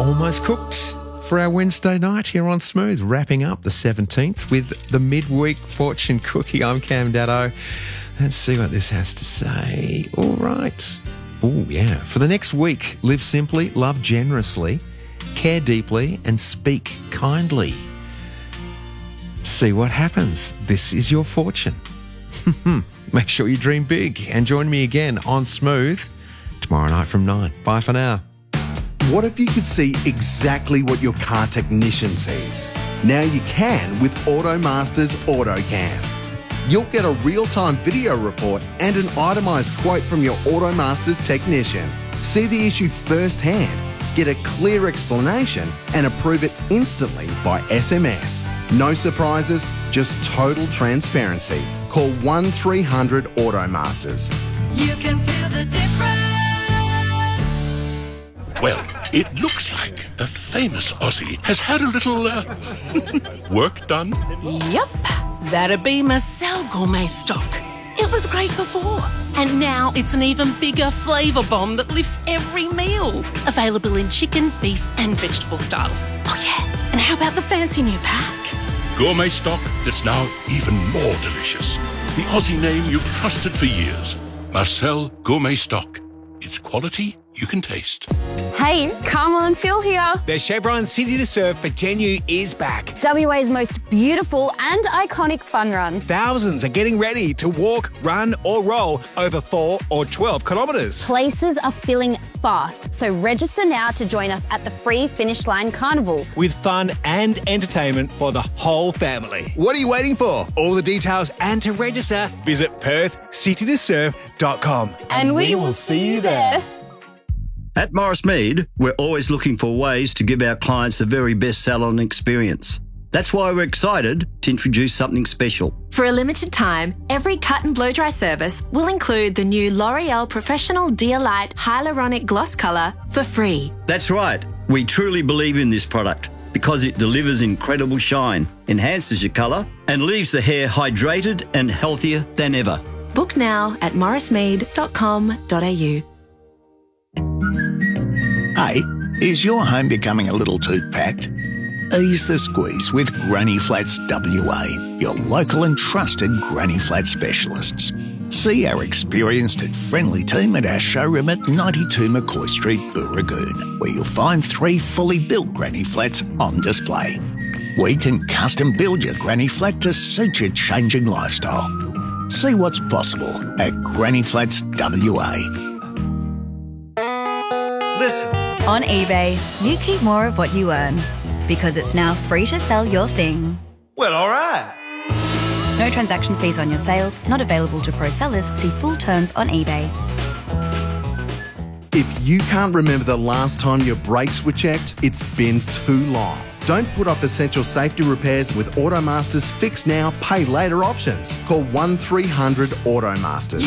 almost cooked for our Wednesday night here on Smooth, wrapping up the 17th with the midweek fortune cookie. I'm Cam Daddo. Let's see what this has to say. All right. Oh, yeah. For the next week, live simply, love generously, care deeply, and speak kindly. See what happens. This is your fortune. Make sure you dream big and join me again on Smooth tomorrow night from 9. Bye for now. What if you could see exactly what your car technician sees? Now you can with AutoMaster's AutoCam. You'll get a real-time video report and an itemised quote from your AutoMaster's technician. See the issue firsthand, get a clear explanation and approve it instantly by SMS. No surprises, just total transparency. Call 1300 AutoMasters. You can feel the difference. Well, it looks like a famous Aussie has had a little work done. Yep, that'd be Marcel Gourmet Stock. It was great before, and now it's an even bigger flavour bomb that lifts every meal. Available in chicken, beef and vegetable styles. Oh yeah, and how about the fancy new pack? Gourmet stock that's now even more delicious. The Aussie name you've trusted for years. Marcel Gourmet Stock. It's quality you can taste. Hey, Carmel and Phil here. The Chevron City to Surf for Genu is back. WA's most beautiful and iconic fun run. Thousands are getting ready to walk, run or roll over 4 or 12 kilometres. Places are filling fast, so register now to join us at the free Finish Line Carnival. With fun and entertainment for the whole family. What are you waiting for? All the details and to register, visit PerthCityToSurf.com. And we will see you there. At Morris Mead, we're always looking for ways to give our clients the very best salon experience. That's why we're excited to introduce something special. For a limited time, every cut and blow dry service will include the new L'Oreal Professional Dia-Light Hyaluronic Gloss Colour for free. That's right. We truly believe in this product because it delivers incredible shine, enhances your colour, and leaves the hair hydrated and healthier than ever. Book now at morrismead.com.au. Hey, is your home becoming a little too packed? Ease the squeeze with Granny Flats WA, your local and trusted Granny Flat specialists. See our experienced and friendly team at our showroom at 92 McCoy Street, Booragoon, where you'll find 3 fully built Granny Flats on display. We can custom build your Granny Flat to suit your changing lifestyle. See what's possible at Granny Flats WA. Listen. On eBay, you keep more of what you earn because it's now free to sell your thing. Well, all right. No transaction fees on your sales, not available to pro sellers. See full terms on eBay. If you can't remember the last time your brakes were checked, it's been too long. Don't put off essential safety repairs with AutoMaster's Fix Now, Pay Later options. Call 1300 AutoMasters.